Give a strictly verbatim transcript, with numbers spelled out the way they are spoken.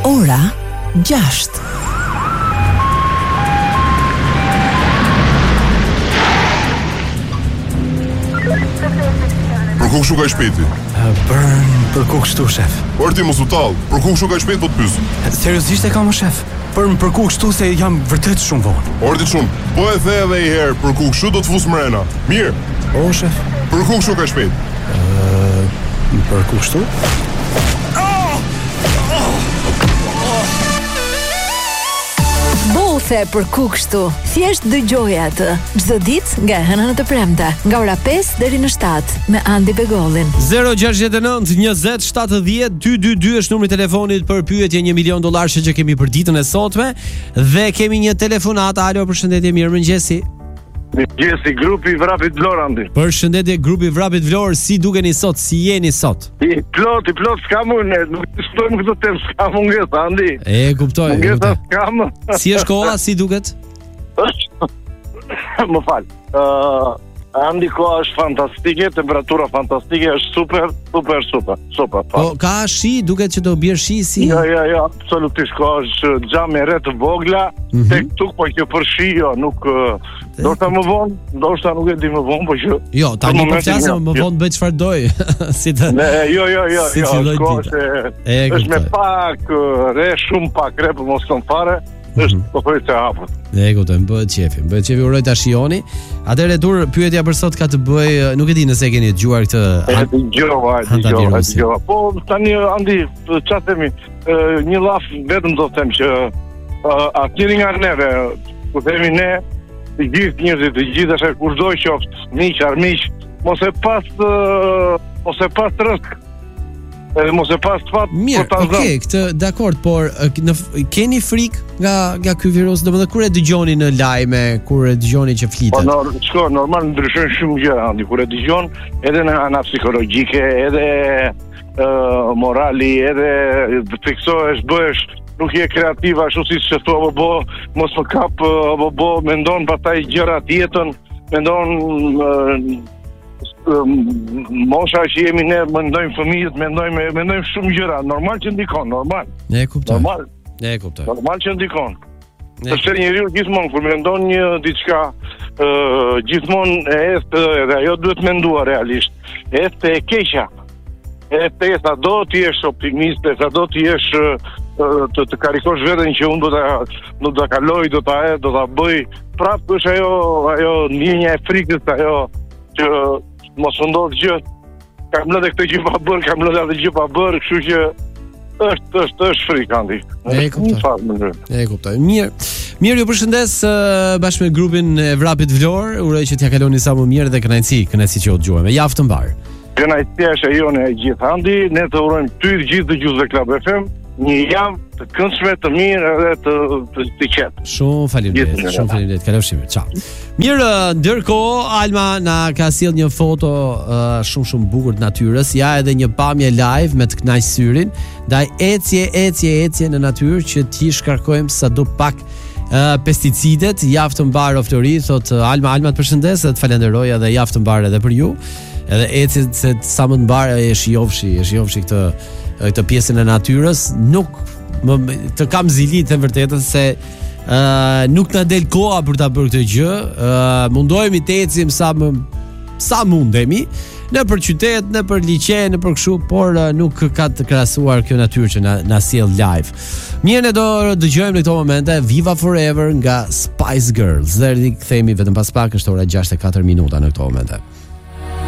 Ora gjashtë. Për ku kështu ka shpejti? Bërn, për ku kështu, shef? Por ti mos u tall, për ku kështu ka shpejt po të pyes? Seriozisht e kam, shef? Për për ku kështu se jam vërtet shumë vonë. Ordi shumë, po e the edhe një herë, për ku kështu do të fus mrena. Mirë. O, shef? Për ku kështu ka shpejt? Uh, për ku kështu? Bothe për ku kështu. Thjesht dëgjoje atë çdo ditë nga e hëna në të premte, nga ora pesë deri në shtatë me Andi Begollin. zero gjasht e nëntë njëzet shtatëdhjetë dyqindëdhjetë është numri i telefonit për pyetje një milion dollarë që kemi për ditën e sotme dhe kemi një telefonat. Alo, përshëndetje, mirëmëngjesi. Mirëmëngjesi, grupi Vrapit Vlor, Andi. Përshëndetje, grupi Vrapit Vlor, si dukeni sot, si jeni sot? I plot, i plot, s'ka unë, nuk të shtojmë këtë temë, s'ka mungesë, Andi. E, kuptoj, e Mungesa kuptoj. s'kam. Si është koha, si duket? Më fal. Uh, Andi, koha është fantastike, temperatura fantastike, është super, super, super, super. Po, ka shi, duket që do bjerë shi si... Jo, jo, jo, absolutisht, koha është xham e re të vogla, Mhm. tek tuk, po që për shi, jo, nuk... Uh, do shta më vonë, do shta nuk e di më vonë, po që... Jo, tani për po momentin, flasëm, jo, më jo. vonë bëj çfarë doj. Si të... Ne, jo, jo, jo, Si jo, filloi koha dita. është E, është me kuptoj. pak uh, re, shumë pak re, për mos të në fare, është po thojë se hapur. E kuptoj, më bëhet qefi, më bëhet qefi, uroj ta shijoni. Atëherë tur pyetja për sot ka të bëjë, nuk e di nëse e keni dëgjuar këtë. E dëgjova, e Hanta dëgjova, e virusi. dëgjova. Po tani Andi, çfarë themi, ë, një llaf vetëm do të them që uh, atëri nga neve, ku themi ne, të gjithë njerëzit, të gjithë asaj kushdo qoftë, miq, armiq, mos e pas uh, mos e pas rrezik. Edhe mos e pas fat Mirë, për ta okay, zënë. këtë dakord, por ë, në, keni frikë nga nga ky virus, domethënë kur e dëgjoni në lajme, kur e dëgjoni që Po flitet. nor, shko, normal ndryshojnë shumë gjëra, Andi, kur e dëgjon, edhe në ana psikologjike, edhe uh, morali, edhe të fiksohesh, bëhesh, nuk je kreativ ashtu siç që thua bo, mos më kap uh, bo, mendon pastaj gjëra tjetën, mendon uh, mosha që jemi ne, mendojmë fëmijët, mendojmë mendojmë shumë gjëra, normal që ndikon, normal. E kuptoj. Normal, E kuptoj. normal që ndikon. E Përse njeriu gjithmonë kur mendon një diçka, ë gjithmonë e est edhe ajo duhet menduar realisht. E est e keqja. E est e sa do të jesh optimist, sa do të jesh ë, të të karikosh veten që unë do ta do ta kaloj, do ta do ta bëj. Prapë është ajo ajo ndjenja e frikës, ajo që mos u ndodh gjë. Kam lënë këtë gjë pa bër, kam lënë atë gjë pa bër, kështu që është është është frikandi. E kuptoj. E kuptoj. Mirë. Mirë, ju përshëndes uh, bashkë me grupin e Vrapit Vlor. Uroj që t'ja kaloni sa më mirë dhe kënaqësi, kënaqësi që u dëgjuam. Javë të mbar. Kënaqësia është e jone e gjithë, Andi. Ne të urojmë ty të gjithë dëgjuesve Club F M një javë të këndshme, të mirë edhe të të, të qetë. Shumë faleminderit, Gjithë shumë faleminderit. Kalofshi mirë. Ciao. Mirë, ndërkohë Alma na ka sjell një foto uh, shumë shumë bukur të natyrës, ja edhe një pamje live me të kënaq syrin, ndaj ecje, ecje, ecje në natyrë që ti shkarkojmë sado pak uh, pesticidet. Javë të mbar o Flori, thot uh, Alma, Alma të përshëndes dhe të falenderoj edhe javë të mbar edhe për ju. Edhe ecje se sa më të mbar e shijofshi, e shijofshi këtë këtë pjesën e natyrës, nuk më, të kam zilit të vërtetën se uh, nuk na del koha për ta bërë këtë gjë. Uh, mundohemi të ecim sa më sa mundemi në për qytet, në për liçe, në për kështu, por uh, nuk ka të krahasuar kjo natyrë që na, na sjell live. Mirë, ne do dëgjojmë në këto momente Viva Forever nga Spice Girls. Dhe kthehemi vetëm pas pak, është ora gjashtë e katër minuta në këto momente.